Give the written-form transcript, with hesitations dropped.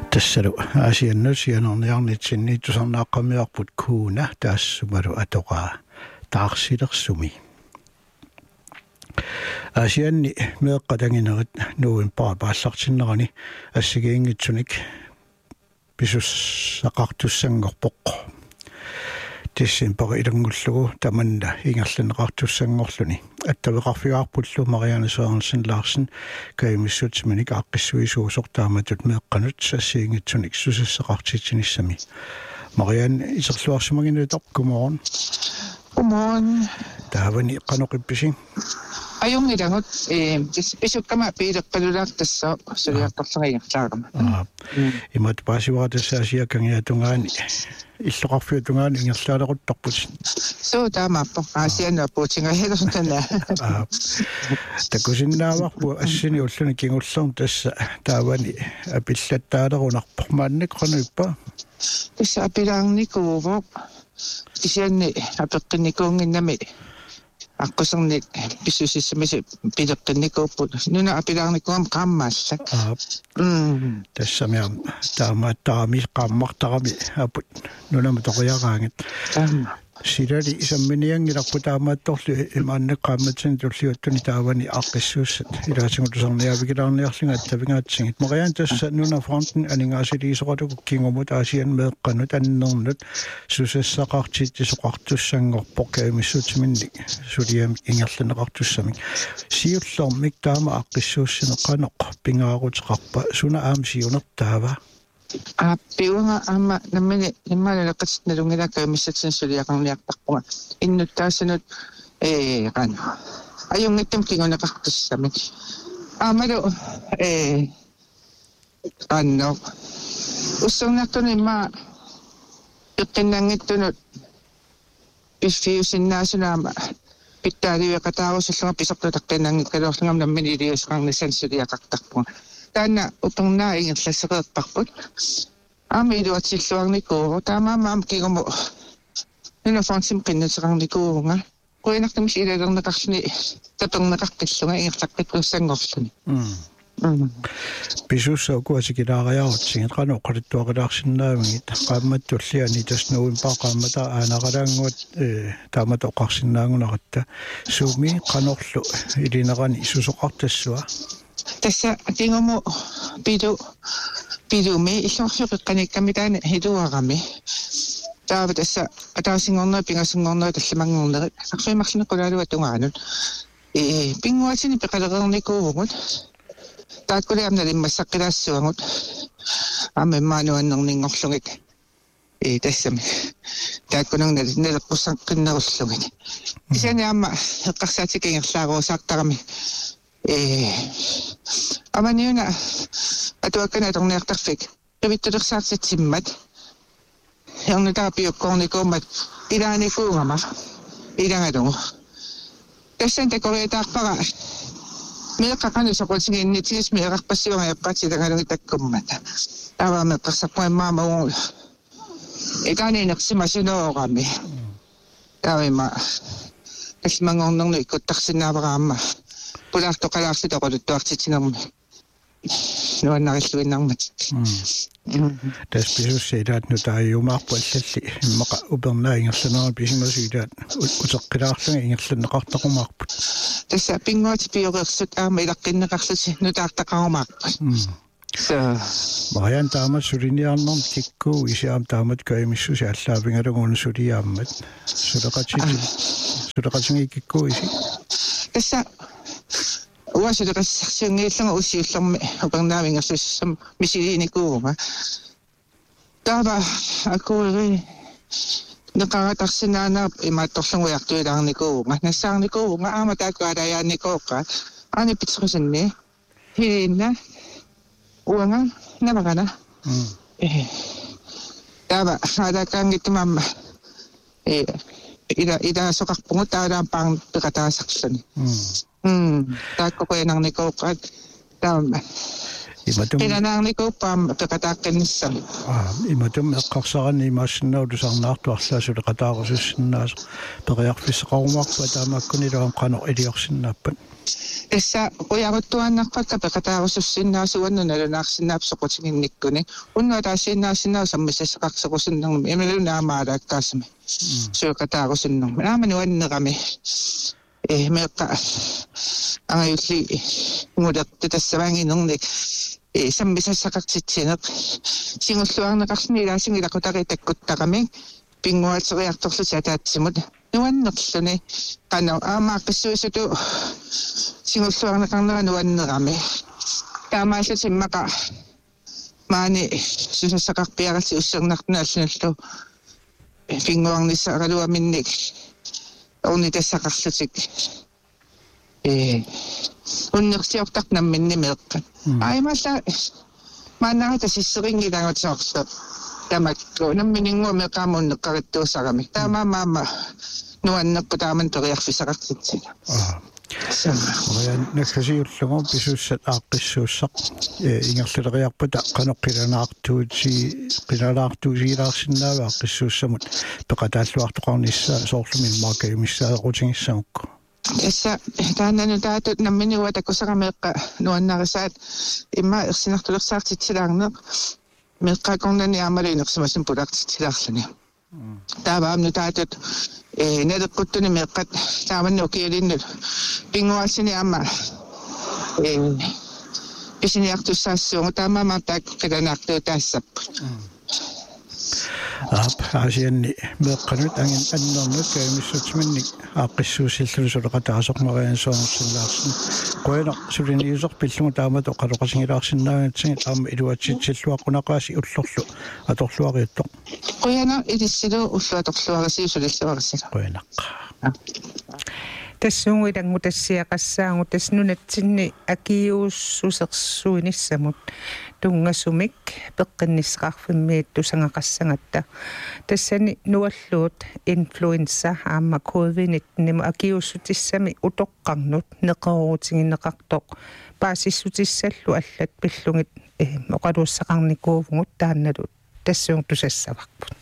тассалу асианнусианерниарнитсинни тусарнааққамиарпут кууна таассумалу атоқаа таарсилерсуми асианни меэққатангинерит нуин пааллартиннерани ассигиингитсуник писуссақартуссангорпоқ тиссин пара илангуллугу таманна ингерланеқартуссангорлуни аттавеқарфигаарпуллу марианасуарнсин лаарсен каимиссутсиманик аққиссуисуусортааматут меэққанут сассиингитсуник сусассақартитсиниссами мариан исерлуарсимагинутоқ гуморн таавани қаноқипписин аюнгилангут писуккама пиилеққалулаартассаа сулиаққарлариарлаагама имат паасиваатассаасиаккангиатунгаани иллоқарфиутунгаани ингерлаалеруттарпут соо таамааппо аасианна пуутинга хелэртана такусиннааварпу ассини уллуни кингуллерн тасса таавани апиллаттаалерунарпо маанникқануиппа тасса апилаарникууво тисианни апеққинникуунгиннами аққусерни писсусиссамиси пилеққинникууппут нуна апилаарникуам қааммааллак тассамиам таамааттарами қааммартарами апут нунама тоқиараангат сирали исамминиангиларпу таамаатторлу имааннеққааматсин туллиуттуни таавани аққиссууссат илаасингутусарниавигилаарниарлингаат тавингаатсигит мариан тасса нуна фронтен анингаасилиисоратуку кингумут аасиан меэққанут аннернут сусассақартит тисоқартуссангорпоқ каимиссуутиминник сулиам ингерланеқартуссамик сиуллэрмик таама аққиссууссинеққаноқ пингаарутеқарпа суна аам сиунертаава аппиунга амма наммини иммалеққатсиналунгилакка миссатсин сулиақарниартарпуга иннуттаассанут қана аюнгиттам кингунеқартуссамик аамалу қанно уссернартуни имма иққиннангиттунут пиффиусиннаасунаама питтааливеқатаарусуллуга писоқтутаққиннангиккалуорлугам наммини илиусеқарнисан сулиақартарпуга таана упернаа ингерлассеқеэппарпут аама илуатсиллуарникуу таамаамаам кигому нунафансим қиннасеқарникуунга куинартамис илалернеқарлуни тапернеқартиллунга ингерлаққиппуссангорлуни писуссаукуасикилаариарутсигит қано оқалиттуақилаарсиннаавигит қаамматтуллиани таснуин паақааммата aanaqalaanguat таамат оқарсиннаангунақатта сууми қанорлу илинерани сусоқартассуа тасса тингому пидуми иллорфиққаникками таана хилуарами таава тасса атаасингорнаа пингасингорнаа талламангорнери арсуимарлунеққулаалуа тунгаанут пингуатини пеқалеқерникуугут тааккулиамна лиммассаққилаассуагут аммаануаннернингорлугит тассами тааккунерна нелеққуссаққиннеруллугит исани амма эққарсаатикингерлаагуусаартарами аманиуна атуакканаторниартарфик пивиттулерсаартитсиммат ярнутаапиуккорникууммат илааникуугама иlanгалугу тассан такориатаарпара меэққақану соқутигиннитигис меэқарпассуага яппаатилагалуги таккуммата таваамеққарсаппуиммаамагу икаанинерсимасунуорами тавима талмангорнерну иккуттарсинаавараама пулаартоқалаарлутоқалуттуартитинерми нуаннариллуиннармат тасписуссилаат нутааюмаарпу аллалли иммақа упернаа ингерланерал писимасуилаат утеққилаарлунга ингерланеқартақумаарпут тасса пингуати пиоқерсут аама илаққиннеқарлути нутаартақарумаарпут мариан таамат сулиниарнерм киккуу исиаам таамат каимиссуси аллаавингалугуна сулиааммат сулеқатинги киккуу иси тасса уасулеқассарсиунгииллунга уссиуллерми упернаавингерсуссам мисилиникууга таава акури неқаратарсинаанаа имаатторлугуяртуилаарникууга нассаарникууга аама таакуалаяанникооқа ани питсерусинни хинна уанга навагана таава хадакангиттимамма ида соқарпугу таалаам паан пеқатаасарлуни тааккоқуянарникооқат таама пиланаарникууппаам пеқатааққинниссам иматум эққарсарани имаассиннаулусарнаартуарлаасуле қатаарусуссиннаас периарфиссеқарумарпа таамааккунилуам қано илиорсиннааппат Tässä kujaruttuannakka pekataarussussinnaa suonnunalunarsinnaapsoqutiginnikkuni unnuataasinnaasinnausamisessa kaksoqusinnernum imelunnaamaalaakkaasami suuqataarusinnum naamani uannerami meeqa angayulli ngulerti tassavaanginernik sammisassaqartitsineq singulluarneqarniilaasingilaqutaritakkuttarami pinguateriartorluti ataatsimut nuannerluni qana aamaaqissuisutu singulluarneqarnera nuannerami taamaallutimmaqa maani susassaqarpiaralti ussernartunaallunallu pinguarnissaqaluaminnik ornitassaqarlutik unnersiortarnamminni meeqqan aimalla maannarita sisseringilangutsiorlu tamakku nammininguа meqaamuunneqqarittuussarami taamaamaama nuanneqpu taaman toriarfisaqartitsina nakasiullugum pisuussat aaqqissuussaq ingerluleriarputa qanoqqilanaartuuti qilalaartuusiilаарsinnaava aaqqissuussamut peqataalluartoqarnissa soorlumin maakaimissaaqutigissamukku essa taannanu taatut namminiua takkusaqameeqqa nuannarisaat imma ersinartulersaartitsilaarneq meqqaqornani aamaluinersumasin pulartitsilaarluni taavaamnu taatut nedeqquttuni meqqat taamannu ukialinnul pinguassini amma pisiniartussaassuungu taamaamaaq taaqqilaanaartuutaassappu asianni meeqqanut angin annernet kaimissutminnik aaqqissuusillusuleqataasoqmariansoorsillaarsin qoyana suliniuserpillungu taamat oqaloqasingilaarsinnaangatsin taama iluatsitsilluaqunaqaasi ullorlu atorluariuttoq qoyana ilissilu ulluatorluarisiusulilluarisila qoyanaqqa тассуунгилаггу тассиақассаагу таснунатсинни акиуусусерсуинissamут тунгассумик пеққиннисеқарфиммиит тусангақассангатта тассани нуаллуут инфлуенса аама covid-19 акиуссутиссами утоққарнут неқеруутигиннеқартоқ паасиссутиссаллу аллат пиллугит оқалуussақарникуувгут таанналут тассуун тусассаварпут